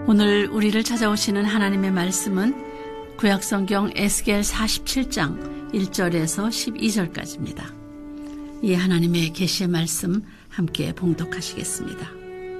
오늘 우리를 찾아오시는 하나님의 말씀은 구약성경 에스겔 47장 1절에서 12절까지입니다. 이 하나님의 계시의 말씀 함께 봉독하시겠습니다.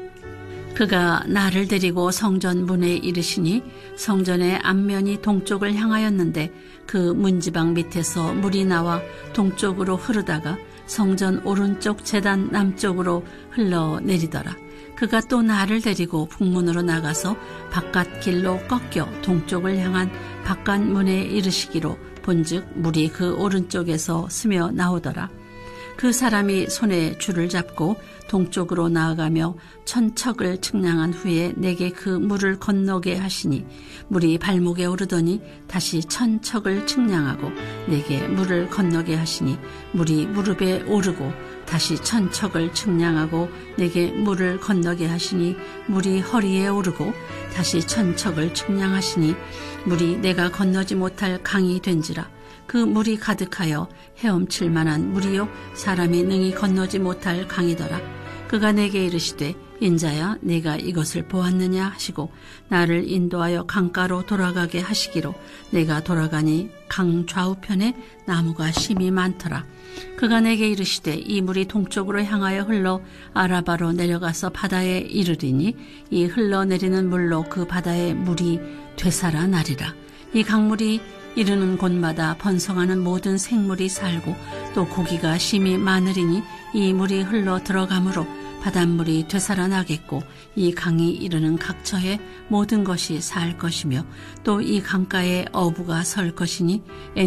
그가 나를 데리고 성전 문에 이르시니 성전의 앞면이 동쪽을 향하였는데 그 문지방 밑에서 물이 나와 동쪽으로 흐르다가 성전 오른쪽 제단 남쪽으로 흘러내리더라. 그가 또 나를 데리고 북문으로 나가서 바깥 길로 꺾여 동쪽을 향한 바깥 문에 이르시기로 본즉 물이 그 오른쪽에서 스며 나오더라. 그 사람이 손에 줄을 잡고 동쪽으로 나아가며 천척을 측량한 후에 내게 그 물을 건너게 하시니 물이 발목에 오르더니 다시 천척을 측량하고 내게 물을 건너게 하시니 물이 무릎에 오르고 다시 천척을 측량하고 내게 물을 건너게 하시니 물이 허리에 오르고 다시 천척을 측량하시니 물이 내가 건너지 못할 강이 된지라. 그 물이 가득하여 헤엄칠 만한 물이요 사람이 능히 건너지 못할 강이더라. 그가 내게 이르시되 인자야 내가 이것을 보았느냐 하시고 나를 인도하여 강가로 돌아가게 하시기로 내가 돌아가니 강 좌우편에 나무가 심이 많더라. 그가 내게 이르시되 이 물이 동쪽으로 향하여 흘러 아라바로 내려가서 바다에 이르리니 이 흘러내리는 물로 그 바다의 물이 되살아나리라. 이 강물이 이르는 곳마다 번성하는 모든 생물이 살고 또 고기가 심히 많으리니 이 물이 흘러 들어가므로 바닷물이 되살아나겠고 이 강이 이르는 각처에 모든 것이 살 것이며 또 이 강가에 어부가 설 것이니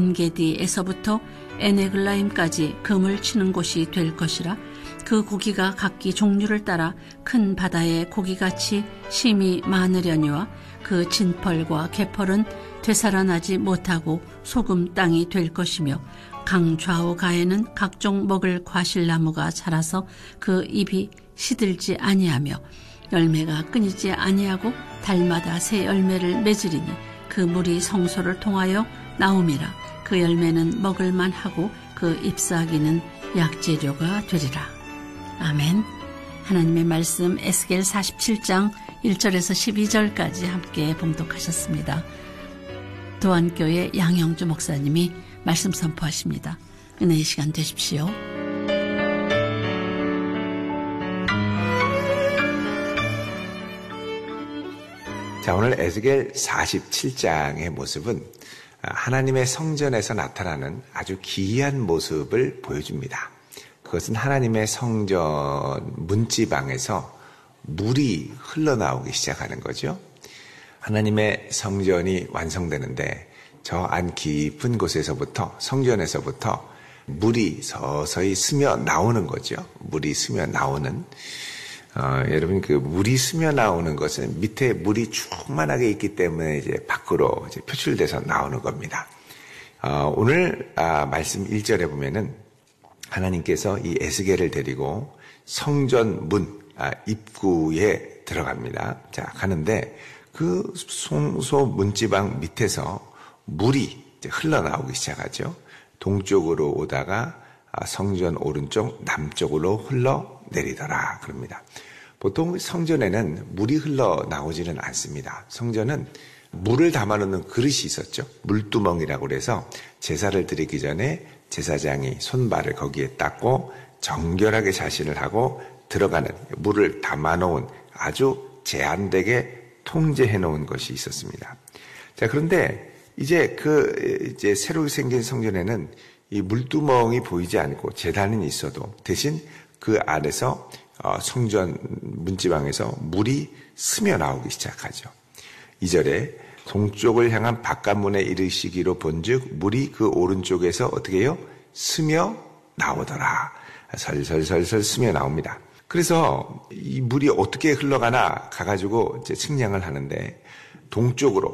엔게디에서부터 에네글라임까지 금을 치는 곳이 될 것이라. 그 고기가 각기 종류를 따라 큰 바다의 고기같이 심히 많으려니와 그 진펄과 개펄은 되살아나지 못하고 소금 땅이 될 것이며 강 좌우 가에는 각종 먹을 과실나무가 자라서 그 잎이 시들지 아니하며 열매가 끊이지 아니하고 달마다 새 열매를 맺으리니 그 물이 성소를 통하여 나옴이라. 그 열매는 먹을만 하고 그 잎사귀는 약재료가 되리라. 아멘. 하나님의 말씀 에스겔 47장 1절에서 12절까지 함께 봉독하셨습니다. 도안교회 양영주 목사님이 말씀 선포하십니다. 은혜의 시간 되십시오. 자, 오늘 에스겔 47장의 모습은 하나님의 성전에서 나타나는 아주 기이한 모습을 보여줍니다. 그것은 하나님의 성전 문지방에서 물이 흘러나오기 시작하는 거죠. 하나님의 성전이 완성되는데 저 안 깊은 곳에서부터 성전에서부터 물이 서서히 스며 나오는 거죠. 물이 스며 나오는 여러분 그 물이 스며 나오는 것은 밑에 물이 충만하게 있기 때문에 이제 밖으로 이제 표출돼서 나오는 겁니다. 오늘 말씀 1절에 보면은 하나님께서 이 에스겔을 데리고 성전 문 입구에 들어갑니다. 자, 가는데 그 성소 문지방 밑에서 물이 이제 흘러나오기 시작하죠. 동쪽으로 오다가 성전 오른쪽 남쪽으로 흘러내리더라 그럽니다. 보통 성전에는 물이 흘러나오지는 않습니다. 성전은 물을 담아놓는 그릇이 있었죠. 물두멍이라고 그래서 제사를 드리기 전에 제사장이 손발을 거기에 닦고 정결하게 자신을 하고 들어가는 물을 담아놓은 아주 제한되게 통제해 놓은 것이 있었습니다. 자, 그런데 이제 이제 새로 생긴 성전에는 이 물두멍이 보이지 않고 제단은 있어도 대신 그 안에서 성전 문지방에서 물이 스며 나오기 시작하죠. 2절에 동쪽을 향한 바깥문에 이르시기로 본즉 물이 그 오른쪽에서 어떻게 해요? 스며 나오더라. 설설설설 스며 나옵니다. 그래서 이 물이 어떻게 흘러가나 가가지고 이제 측량을 하는데 동쪽으로